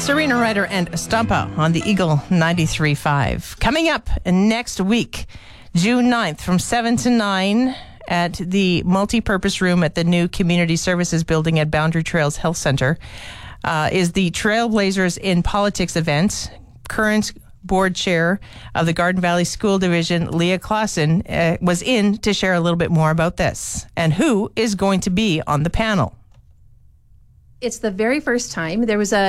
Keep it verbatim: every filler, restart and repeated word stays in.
Serena Ryder and Stampa on the Eagle ninety-three point five. Coming up next week, June ninth from seven to nine at the multi-purpose room at the new Community Services Building at Boundary Trails Health Center uh, is the Trailblazers in Politics event. Current board chair of the Garden Valley School Division, Leah Clausen, uh, was in to share a little bit more about this and who is going to be on the panel. It's the very first time. There was a